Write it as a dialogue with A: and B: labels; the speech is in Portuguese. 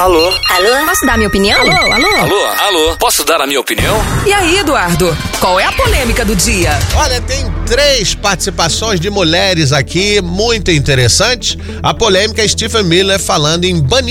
A: Alô?
B: Alô? Posso dar minha opinião?
A: Alô? Posso dar a minha opinião?
C: E aí, Eduardo, qual é a polêmica do dia?
D: Olha, tem 3 participações de mulheres aqui, muito interessantes. A polêmica é Stephen Miller falando em banir